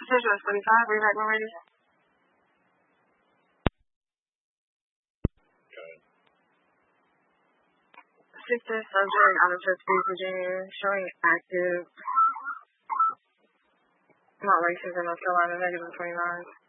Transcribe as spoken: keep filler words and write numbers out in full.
Potential is forty-five. Are you back already? Sister subject out of Chesapeake, Virginia, showing active. Not racist in North Carolina, negative twenty-nine.